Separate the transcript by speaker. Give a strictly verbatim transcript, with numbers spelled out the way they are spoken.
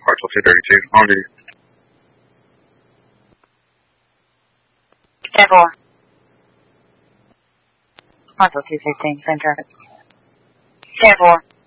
Speaker 1: Parcel two thirty-two, on duty.
Speaker 2: ten four. Parcel two fifteen, same traffic. ten four.